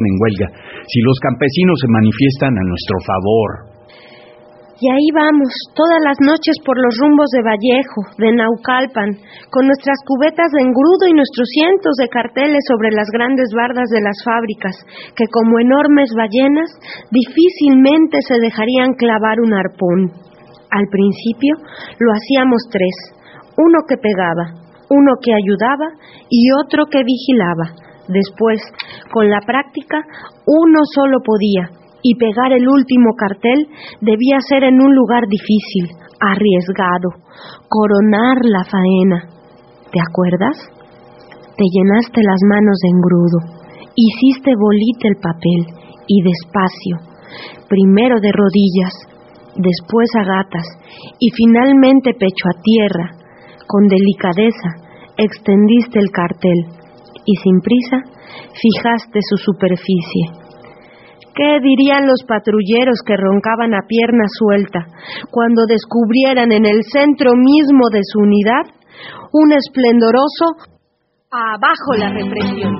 en huelga si los campesinos se manifiestan a nuestro favor. Y ahí vamos, todas las noches por los rumbos de Vallejo, de Naucalpan, con nuestras cubetas de engrudo y nuestros cientos de carteles sobre las grandes bardas de las fábricas, que como enormes ballenas difícilmente se dejarían clavar un arpón. Al principio lo hacíamos tres, uno que pegaba, uno que ayudaba y otro que vigilaba. Después, con la práctica, uno solo podía. Y pegar el último cartel debía ser en un lugar difícil, arriesgado, coronar la faena. ¿Te acuerdas? Te llenaste las manos de engrudo, hiciste bolita el papel y despacio, primero de rodillas, después a gatas y finalmente pecho a tierra, con delicadeza extendiste el cartel y sin prisa fijaste su superficie. ¿Qué dirían los patrulleros que roncaban a pierna suelta cuando descubrieran en el centro mismo de su unidad un esplendoroso abajo la represión?